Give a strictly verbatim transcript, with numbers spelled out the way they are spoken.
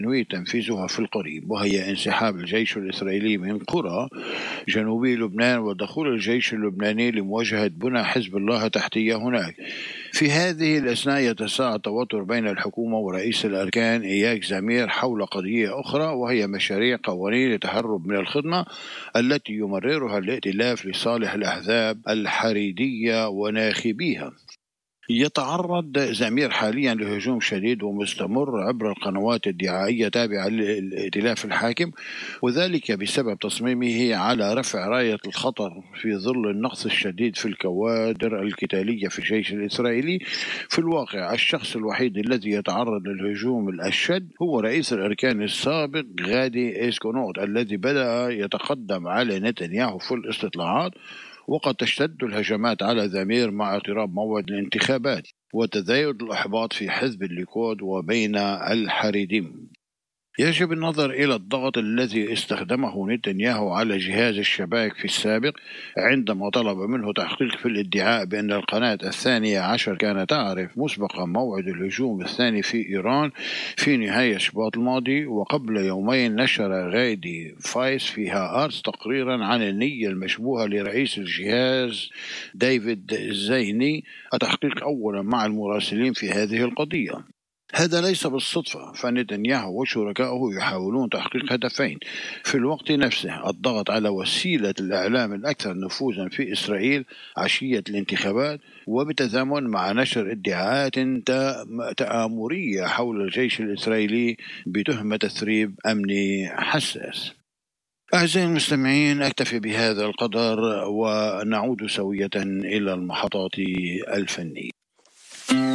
ينوي تنفيذها في القريب، وهي انسحاب الجيش الإسرائيلي من قرى جنوبي لبنان ودخول الجيش اللبناني لمواجهة بنى حزب الله تحتية هناك. في هذه الأثناء يتساءل التوتر بين الحكومة ورئيس الأركان إياك زمير حول قضية أخرى، وهي مشاريع قوانين التهرب من الخدمة التي يمررها الائتلاف لصالح الأحزاب الحريدية وناخبيها. يتعرض زمير حاليا لهجوم شديد ومستمر عبر القنوات الدعائية التابعة للائتلاف الحاكم، وذلك بسبب تصميمه على رفع راية الخطر في ظل النقص الشديد في الكوادر القتالية في الجيش الإسرائيلي. في الواقع الشخص الوحيد الذي يتعرض للهجوم الأشد هو رئيس الأركان السابق غادي إيسكونوت، الذي بدأ يتقدم على نتنياهو في الاستطلاعات، وقد تشتد الهجمات على زمير مع اقتراب موعد الانتخابات وتزايد الإحباط في حزب الليكود وبين الحريديم. يجب النظر إلى الضغط الذي استخدمه نتنياهو على جهاز الشباك في السابق عندما طلب منه تحقيق في الادعاء بأن القناة الثانية عشر كانت تعرف مسبقا موعد الهجوم الثاني في إيران في نهاية شباط الماضي. وقبل يومين نشر غادي فايس في هآرتس تقريرا عن النية المشبوهة لرئيس الجهاز ديفيد زيني التحقيق أولا مع المراسلين في هذه القضية. هذا ليس بالصدفة، فنتنياهو وشركائه يحاولون تحقيق هدفين في الوقت نفسه: الضغط على وسيلة الإعلام الأكثر نفوذا في إسرائيل عشية الانتخابات، وبتزامن مع نشر ادعاءات تآمرية حول الجيش الإسرائيلي بتهمة تسريب أمني حساس. أعزائي المستمعين، أكتفي بهذا القدر ونعود سوية إلى المحطات الفنية.